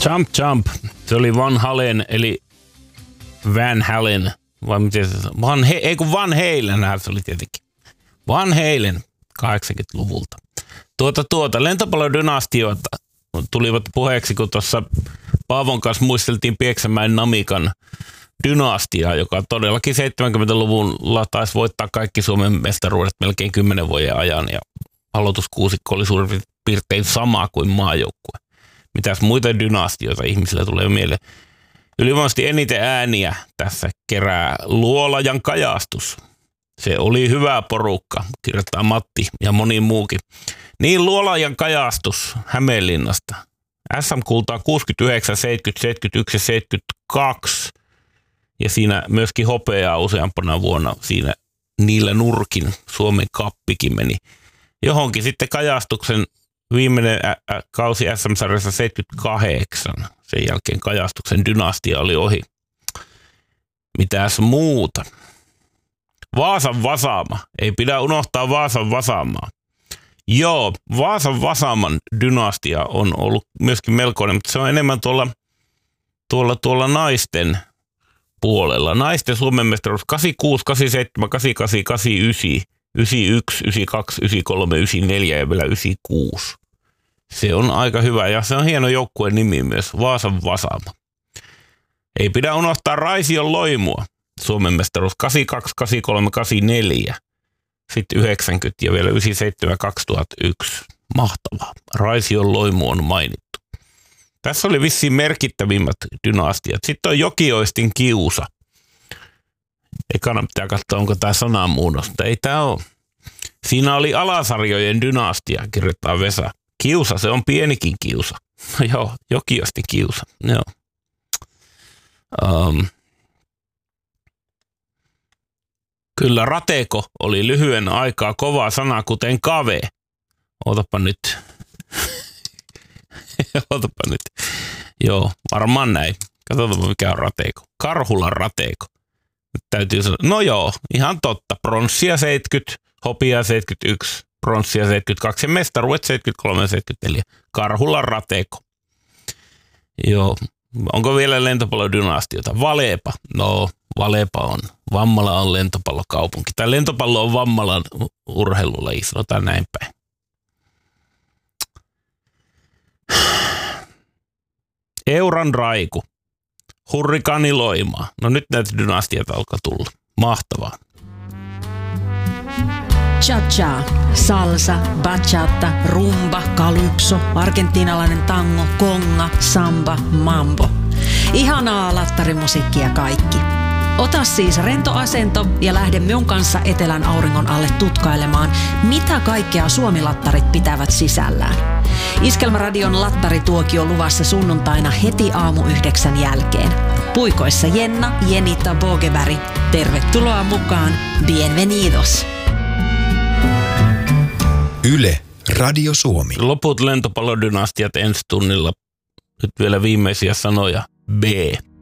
Jump Jump. Se oli Van Halen, eli Van Halen. Vai miten se on? Van Halen, se oli tietenkin. Van Halen 80-luvulta. Lentopallodynastioita tulivat puheeksi, kun tuossa Paavon kanssa muisteltiin Pieksämäen Namikan dynastiaa, joka todellakin 70-luvulla taisi voittaa kaikki Suomen mestaruudet melkein 10 vuoden ajan. Ja aloituskuusikko oli suurin piirtein sama kuin maajoukkue. Mitäs muita dynastioita ihmisillä tulee mieleen? Ylivoimaisesti eniten ääniä tässä kerää Luolajan Kajastus. Se oli hyvä porukka, kirjoittaa Matti ja moni muukin. Niin Luolajan Kajastus Hämeenlinnasta. SM-kultaa 69, 70, 71 ja 72. Ja siinä myöskin hopeaa useampana vuonna. Siinä niillä nurkin Suomen kappikin meni. Johonkin sitten Kajastuksen viimeinen kausi SM-sarjassa 78. Sen jälkeen Kajastuksen dynastia oli ohi. Mitäs muuta? Vaasan Vasaama. Ei pidä unohtaa Vaasan Vasaamaa. Joo, Vaasan Vasaaman dynastia on ollut myöskin melkoinen, mutta se on enemmän tuolla naisten puolella. Naisten Suomen mestaruus 86, 87, 88, 89, 91, 92, 93, 94 ja vielä 96. Se on aika hyvä ja se on hieno joukkueen nimi myös, Vaasan Vasaama. Ei pidä unohtaa Raision Loimua. Suomen mestaruus 82, 83, 84, sitten 90 ja vielä 97, 2001. Mahtavaa. Raision Loimu on mainittu. Tässä oli vissiin merkittävimmät dynastiat. Sitten on Jokioistin Kiusa. Ekana pitää katsoa, onko tämä sanamuunnos, mutta ei tämä ole. Siinä oli Alasarjojen dynastia, kirjoittaa Vesa. Kiusa, se on pienikin kiusa. Joo, Jokioistin Kiusa. Joo. Kyllä rateko oli lyhyen aikaa kova sana, kuten kave. Ootapa nyt. Joo, varmaan näin. Katsotaan mikä on rateko. Karhulan rateko. Nyt täytyy sanoa. No joo, ihan totta. Pronssia 70, hopia 71, pronssia 72 ja mestaruudet 73 74. Karhulan rateko. Joo. Onko vielä lentopallodynastiota? Valepa. No, Valepa on. Vammala on lentopallokaupunki. Tai lentopallo on Vammalan urheilulaji, sanotaan näin päin. Euran Raiku. Hurrikaani Loimaa. No nyt näitä dynastioita alkaa tulla. Mahtavaa. Cha-cha, salsa, bachata, rumba, calypso, argentiinalainen tango, konga, samba, mambo. Ihanaa lattarimusiikkia kaikki. Ota siis rento asento ja lähde minun kanssa etelän auringon alle tutkailemaan, mitä kaikkea Suomi-lattarit pitävät sisällään. Iskelmäradion lattarituokio luvassa sunnuntaina heti aamu 9 jälkeen. Puikoissa Jenna, Jenita, Bogeberg. Tervetuloa mukaan. Bienvenidos. Yle, Radio Suomi. Loput lentopallodynastiat ensi tunnilla. Nyt vielä viimeisiä sanoja. B.